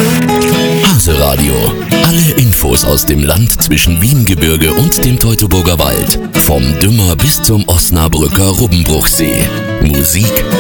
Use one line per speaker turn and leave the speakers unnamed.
Haseradio. Alle Infos aus dem Land zwischen Wiehengebirge und dem Teutoburger Wald. Vom Dümmer bis zum Osnabrücker Rubbenbruchsee. Musik,